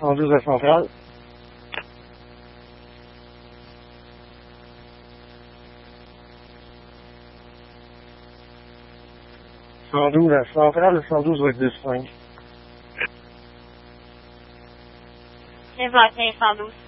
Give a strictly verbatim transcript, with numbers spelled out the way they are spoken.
cent douze à Centrale. cent douze à Centrale, le cent douze va être deux cinq. C'est bon, cent douze.